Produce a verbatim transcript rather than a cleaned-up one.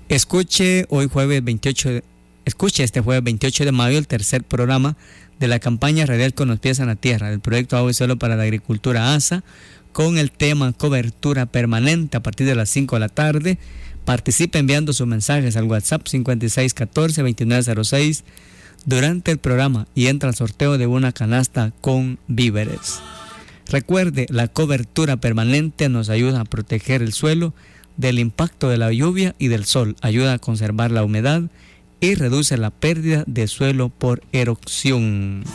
Escuche hoy jueves veintiocho de, escuche este jueves veintiocho de mayo el tercer programa de la campaña radial Con los pies en la tierra del proyecto Agua y Suelo para la Agricultura A S A, con el tema cobertura permanente a partir de las cinco de la tarde. Participe enviando sus mensajes al WhatsApp cincuenta y seis catorce veintinueve cero seis durante el programa y entra al sorteo de una canasta con víveres. Recuerde, la cobertura permanente nos ayuda a proteger el suelo del impacto de la lluvia y del sol, ayuda a conservar la humedad y reduce la pérdida de suelo por erosión.